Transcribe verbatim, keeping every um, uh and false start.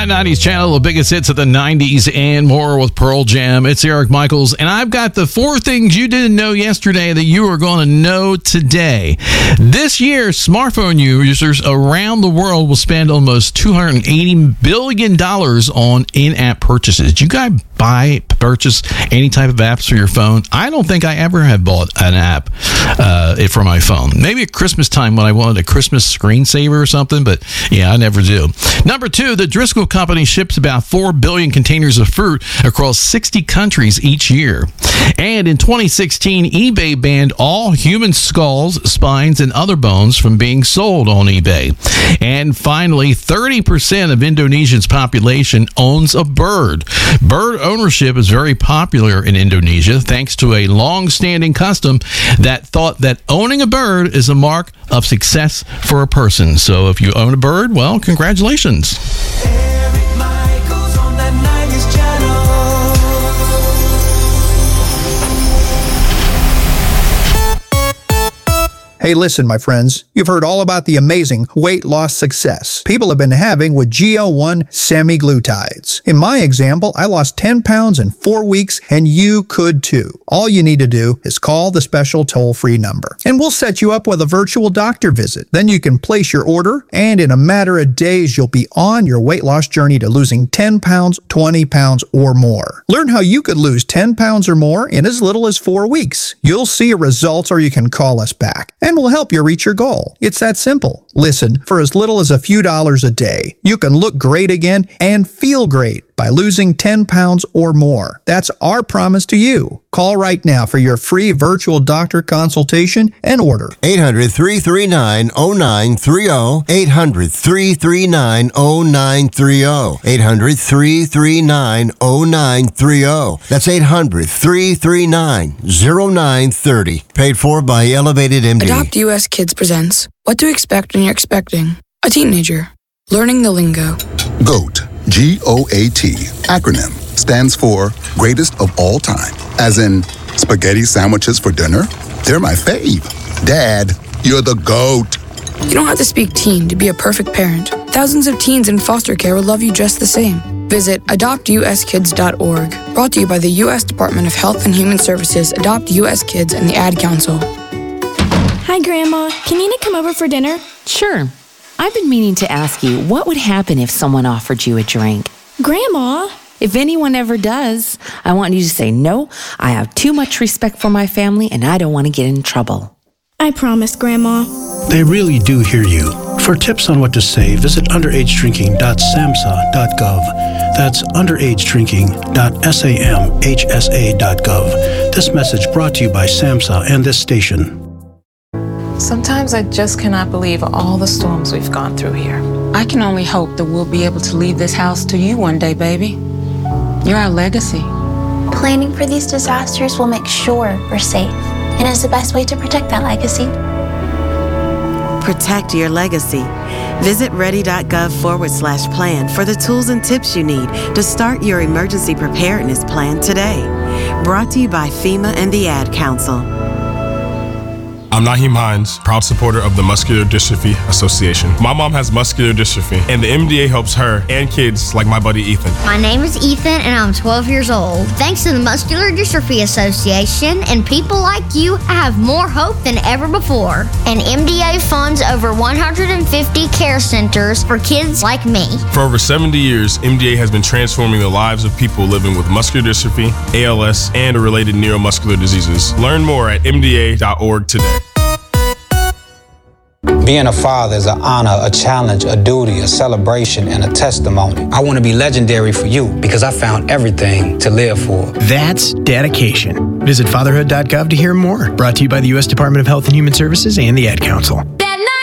nineties channel, the biggest hits of the nineties and more with Pearl Jam. It's Eric Michaels, and I've got the four things you didn't know yesterday that you are going to know today. This year, smartphone users around the world will spend almost two hundred eighty billion dollars on in-app purchases. Do you guys buy, purchase any type of apps for your phone? I don't think I ever have bought an app uh, for my phone. Maybe at Christmas time when I wanted a Christmas screensaver or something, but yeah, I never do. Number two, the Driscoll Company ships about four billion containers of fruit across sixty countries each year. And in twenty sixteen, eBay banned all human skulls, spines, and other bones from being sold on eBay. And finally, thirty percent of Indonesia's population owns a bird. Bird ownership is very popular in Indonesia thanks to a long-standing custom that thought that owning a bird is a mark of success for a person. So if you own a bird, well, congratulations. Eric Michaels on that nineties channel. Hey, listen, my friends. You've heard all about the amazing weight loss success people have been having with G L one semaglutides. In my example, I lost ten pounds in four weeks, and you could too. All you need to do is call the special toll-free number, and we'll set you up with a virtual doctor visit. Then you can place your order, and in a matter of days, you'll be on your weight loss journey to losing ten pounds, twenty pounds, or more. Learn how you could lose ten pounds or more in as little as four weeks. You'll see results, or you can call us back, and we'll help you reach your goal. It's that simple. Listen, for as little as a few dollars a day, you can look great again and feel great by losing ten pounds or more. That's our promise to you. Call right now for your free virtual doctor consultation and order. eight hundred, three three nine, oh nine three oh. eight hundred, three three nine, oh nine three oh. eight hundred, three three nine, oh nine three oh. That's eight hundred, three three nine, oh nine three oh. Paid for by Elevated M D. Adopt U S Kids presents What to Expect When You're Expecting a Teenager. Learning the lingo. GOAT. G O A T, acronym, stands for Greatest of All Time. As in, spaghetti sandwiches for dinner? They're my fave. Dad, you're the GOAT. You don't have to speak teen to be a perfect parent. Thousands of teens in foster care will love you just the same. Visit adopt u s kids dot org. Brought to you by the U S Department of Health and Human Services, Adopt U S Kids, and the Ad Council. Hi, Grandma. Can Nina come over for dinner? Sure. I've been meaning to ask you, what would happen if someone offered you a drink? Grandma? If anyone ever does, I want you to say, no, I have too much respect for my family and I don't want to get in trouble. I promise, Grandma. They really do hear you. For tips on what to say, visit underage drinking dot samhsa dot gov. That's underage drinking dot samhsa dot gov. This message brought to you by SAMHSA and this station. Sometimes I just cannot believe all the storms we've gone through here. I can only hope that we'll be able to leave this house to you one day, baby. You're our legacy. Planning for these disasters will make sure we're safe, and is the best way to protect that legacy. Protect your legacy. Visit ready.gov forward slash plan for the tools and tips you need to start your emergency preparedness plan today. Brought to you by FEMA and the Ad Council. I'm Naheem Hines, proud supporter of the Muscular Dystrophy Association. My mom has muscular dystrophy, and the M D A helps her and kids like my buddy Ethan. My name is Ethan, and I'm twelve years old. Thanks to the Muscular Dystrophy Association and people like you, I have more hope than ever before. And M D A funds over one hundred fifty care centers for kids like me. For over seventy years, M D A has been transforming the lives of people living with muscular dystrophy, A L S, and related neuromuscular diseases. Learn more at M D A dot org today. Being a father is an honor, a challenge, a duty, a celebration, and a testimony. I want to be legendary for you because I found everything to live for. That's dedication. Visit fatherhood dot gov to hear more. Brought to you by the U S Department of Health and Human Services and the Ad Council.